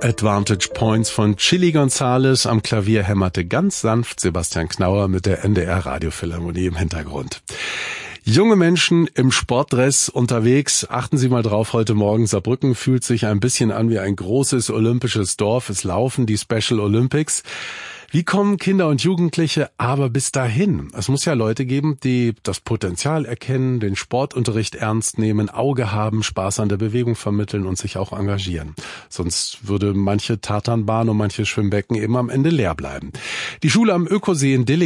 Advantage Points von Chili Gonzales. Am Klavier hämmerte ganz sanft Sebastian Knauer mit der NDR Radiophilharmonie im Hintergrund. Junge Menschen im Sportdress unterwegs. Achten Sie mal drauf, heute Morgen Saarbrücken fühlt sich ein bisschen an wie ein großes olympisches Dorf. Es laufen die Special Olympics. Wie kommen Kinder und Jugendliche aber bis dahin? Es muss ja Leute geben, die das Potenzial erkennen, den Sportunterricht ernst nehmen, Auge haben, Spaß an der Bewegung vermitteln und sich auch engagieren. Sonst würde manche Tatanbahn und manche Schwimmbecken eben am Ende leer bleiben. Die Schule am Ökosee in Dillingen